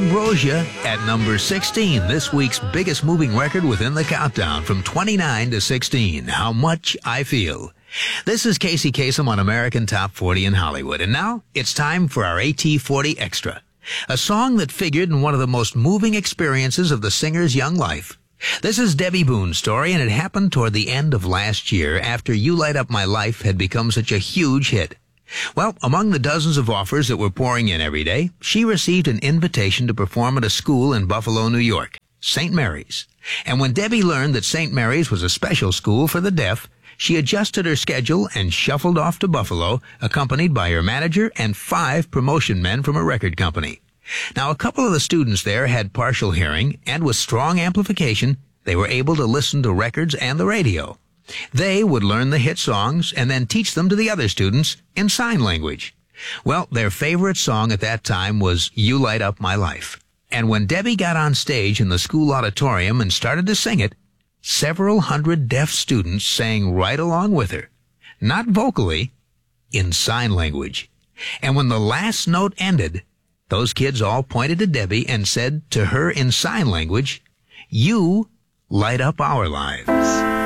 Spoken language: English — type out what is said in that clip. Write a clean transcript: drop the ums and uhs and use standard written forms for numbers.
Ambrosia at number 16, this week's biggest moving record within the countdown from 29 to 16, How Much I Feel. This is Casey Kasem on American Top 40 in Hollywood, and now it's time for our AT40 Extra, a song that figured in one of the most moving experiences of the singer's young life. This is Debbie Boone's story, and it happened toward the end of last year after You Light Up My Life had become such a huge hit. Well, among the dozens of offers that were pouring in every day, she received an invitation to perform at a school in Buffalo, New York, St. Mary's. And when Debbie learned that St. Mary's was a special school for the deaf, she adjusted her schedule and shuffled off to Buffalo, accompanied by her manager and 5 promotion men from a record company. Now, a couple of the students there had partial hearing, and with strong amplification, they were able to listen to records and the radio. They would learn the hit songs and then teach them to the other students in sign language. Well, their favorite song at that time was You Light Up My Life. And when Debbie got on stage in the school auditorium and started to sing it, several hundred deaf students sang right along with her. Not vocally, in sign language. And when the last note ended, those kids all pointed to Debbie and said to her in sign language, "You light up our lives."